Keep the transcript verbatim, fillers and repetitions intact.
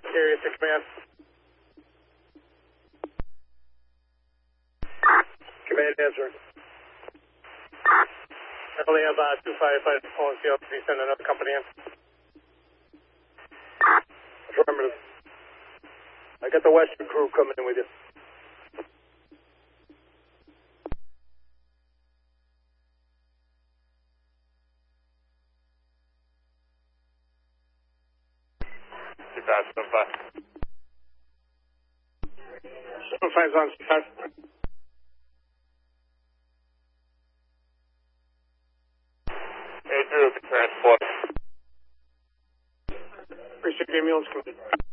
Area to command. Command answer. I only have uh, two firefighters pulling field. Please send another company in. Affirmative. I got the Western crew coming in with you. two five seven five. seven five's on C five. eight zero, transport. Precinct ambulance coming.